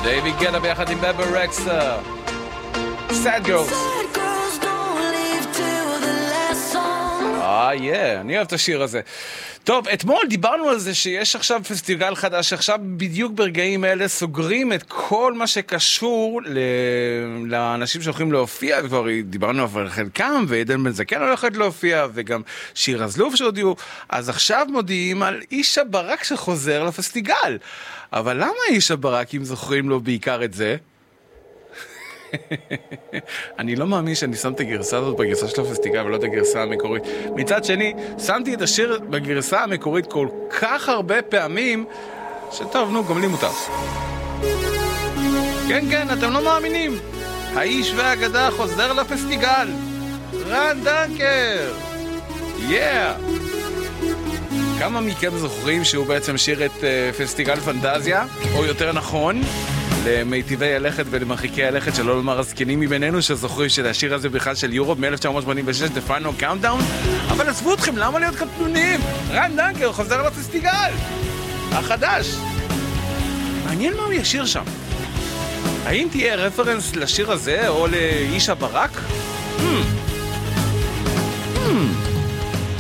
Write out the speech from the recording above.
דייוויד גטה ביחד עם בבה רקסה. Sad Girls. אני אוהב את השיר הזה. טוב, אתמול דיברנו על זה שיש עכשיו פסטיגל חדש, שעכשיו בדיוק ברגעים האלה סוגרים את כל מה שקשור לאנשים שהולכים להופיע, וכבר דיברנו על חלקם, ועדן בן זקן הולכת להופיע, וגם שיר הזלוף שהודיעו, אז עכשיו מודיעים על איש הברק שחוזר לפסטיגל. אבל למה איש הברק, אם זוכרים לו בעיקר את זה? אני לא מאמין שאני שם את הגרסה הזאת בגרסה של הפסטיגל ולא את הגרסה המקורית. מצד שני, שמתי את השיר בגרסה המקורית כל כך הרבה פעמים שטוב, נו, גם לי מותר. כן, כן, אתם לא מאמינים. האיש והאגדה חוזר לפסטיגל. רן דנקר. כמה מכם זוכרים שהוא בעצם שיר את פסטיגל פנטזיה, או יותר נכון למיטיבי הלכת ולמרחיקי הלכת, שלא לומר הזקנים מבינינו שזוכרים שהשיר הזה בכלל של יורופ מ-1986, The Final Countdown. אבל עזבו אתכם, למה להיות קטנונים? רן דנקר חוזר לפסטיגל החדש. מעניין מה הוא ישיר שם. האם תהיה רפרנס לשיר הזה או לאיש הברק?